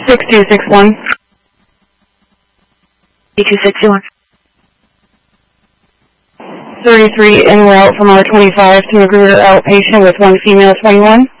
6261. 8261. 33 en route from R25 to Magruder outpatient with one female 21.